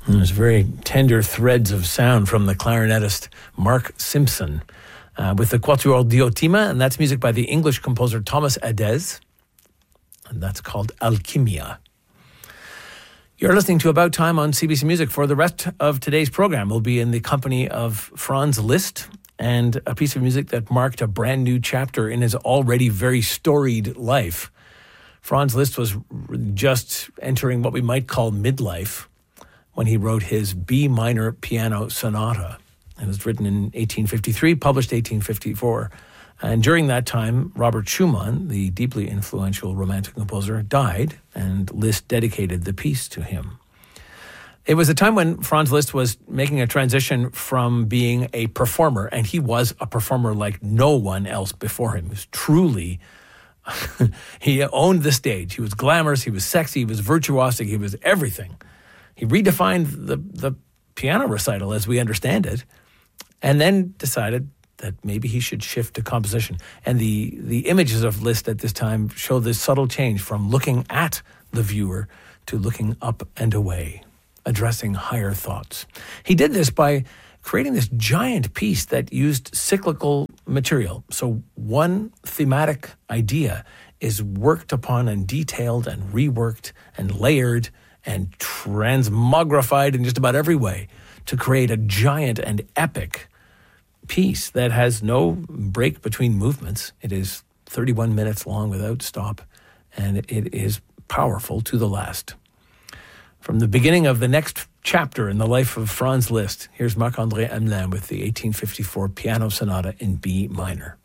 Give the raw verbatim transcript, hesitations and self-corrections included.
And there's very tender threads of sound from the clarinetist Mark Simpson uh, with the Quatuor Diotima, and that's music by the English composer Thomas Adès, and that's called Alchimia. You're listening to About Time on C B C Music. For the rest of today's program, we'll be in the company of Franz Liszt and a piece of music that marked a brand new chapter in his already very storied life. Franz Liszt was just entering what we might call midlife when he wrote his B minor piano sonata. It was written in eighteen fifty-three, published eighteen fifty-four. And during that time, Robert Schumann, the deeply influential Romantic composer, died, and Liszt dedicated the piece to him. It was a time when Franz Liszt was making a transition from being a performer, and he was a performer like no one else before him. He was truly, he owned the stage. He was glamorous, he was sexy, he was virtuosic, he was everything. He redefined the, the piano recital as we understand it, and then decided that maybe he should shift to composition. And the, the images of Liszt at this time show this subtle change from looking at the viewer to looking up and away, addressing higher thoughts. He did this by creating this giant piece that used cyclical material. So one thematic idea is worked upon and detailed and reworked and layered and transmogrified in just about every way to create a giant and epic piece that has no break between movements. It is thirty-one minutes long without stop, and it is powerful to the last. From the beginning of the next chapter in the life of Franz Liszt, here's Marc-André Hamelin with the eighteen fifty-four piano sonata in B minor.